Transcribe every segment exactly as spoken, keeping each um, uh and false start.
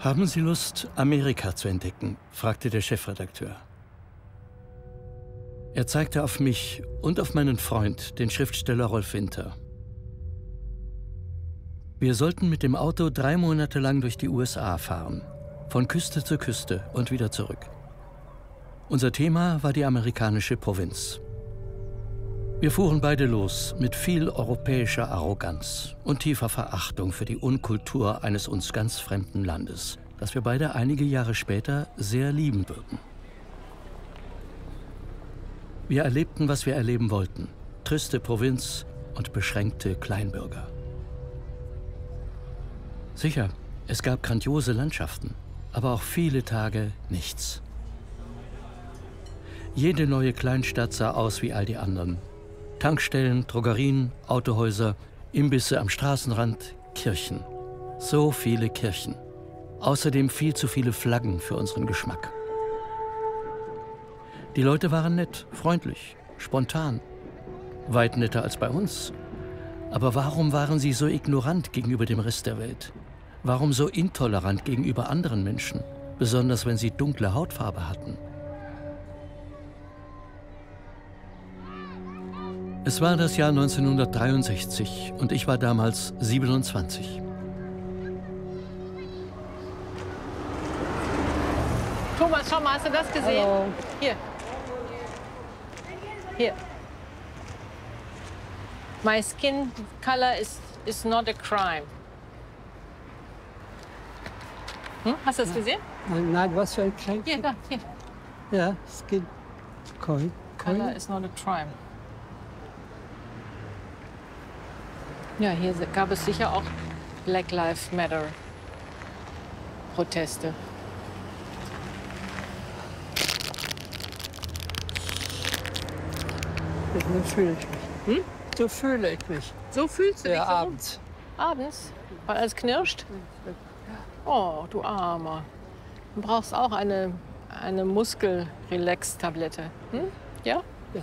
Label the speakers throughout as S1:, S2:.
S1: Haben Sie Lust, Amerika zu entdecken? Fragte der Chefredakteur. Er zeigte auf mich und auf meinen Freund, den Schriftsteller Rolf Winter. Wir sollten mit dem Auto drei Monate lang durch die U S A fahren, von Küste zu Küste und wieder zurück. Unser Thema war die amerikanische Provinz. Wir fuhren beide los mit viel europäischer Arroganz und tiefer Verachtung für die Unkultur eines uns ganz fremden Landes, das wir beide einige Jahre später sehr lieben würden. Wir erlebten, was wir erleben wollten: triste Provinz und beschränkte Kleinbürger. Sicher, es gab grandiose Landschaften, aber auch viele Tage nichts. Jede neue Kleinstadt sah aus wie all die anderen. Tankstellen, Drogerien, Autohäuser, Imbisse am Straßenrand, Kirchen. So viele Kirchen. Außerdem viel zu viele Flaggen für unseren Geschmack. Die Leute waren nett, freundlich, spontan. Weit netter als bei uns. Aber warum waren sie so ignorant gegenüber dem Rest der Welt? Warum so intolerant gegenüber anderen Menschen, besonders wenn sie dunkle Hautfarbe hatten? Es war das Jahr neunzehnhundertdreiundsechzig und ich war damals siebenundzwanzig.
S2: Thomas, schau mal, hast du das gesehen?
S3: Hallo.
S2: Hier. Hier. My skin color is, is not a crime. Hm? Hast du das gesehen?
S3: Nein, nein, was für ein Kleid?
S2: Hier, da, hier.
S3: Ja, Skin Coin.
S2: Color is not a crime. Ja, hier gab es sicher auch Black Lives Matter Proteste.
S3: So fühle ich mich. Hm? So fühle ich mich.
S2: So fühlst du dich
S3: Ja,
S2: so?
S3: abends.
S2: Abends? Weil alles knirscht? Oh, du Armer. Du brauchst auch eine, eine Muskel-Relax-Tablette. Hm? Ja?
S3: Ja.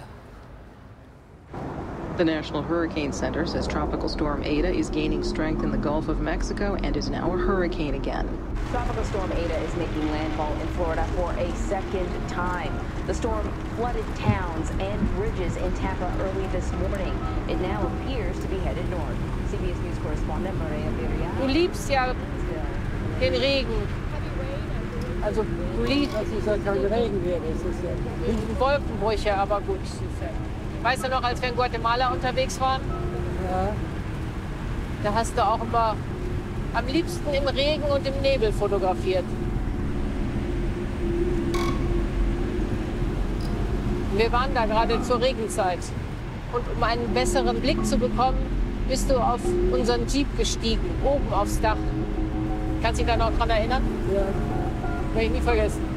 S4: The National Hurricane Center says Tropical Storm Eta is gaining strength in the Gulf of Mexico and is now a hurricane again.
S5: Tropical Storm Eta is making landfall in Florida for a second time. The storm flooded towns and bridges in Tampa early this morning. It now appears to be headed north. C B S News correspondent Maria Villarreal.
S2: Du liebst ja den Regen. Also du liebst
S3: Das ist ja kein Regen mehr, das ist ja...
S2: Wolkenbrüche, aber gut. Weißt du noch, als wir in Guatemala unterwegs waren?
S3: Ja.
S2: Da hast du auch immer am liebsten im Regen und im Nebel fotografiert. Wir waren da gerade zur Regenzeit. Und um einen besseren Blick zu bekommen, bist du auf unseren Jeep gestiegen, oben aufs Dach. Kannst du dich da noch dran erinnern?
S3: Ja.
S2: Werde ich nie vergessen.